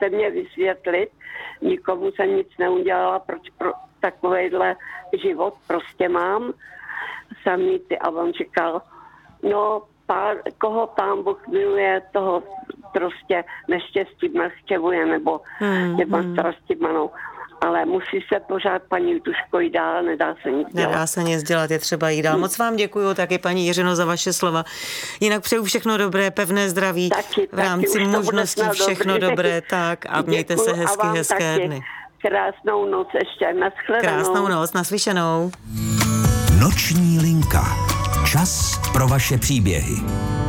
zkuste mě vysvětlit, nikomu jsem nic neudělala, proč takovejhle život prostě mám samý ty. A on říkal, no, koho Pán Bůh miluje, toho prostě neštěstí navštěvuje, nebo těma starostima, no. Ale musí se pořád, paní Jutuško, jít dál, nedá se nic dělat. Nedá se nic dělat, je třeba jít dál. Moc vám děkuju taky, paní Jiřino, za vaše slova. Jinak přeju všechno dobré, pevné zdraví, v rámci možností všechno dobré, tak a mějte se hezké dny. Krásnou noc ještě, nashledanou. Krásnou noc, naslyšenou. Noční linka. Čas pro vaše příběhy.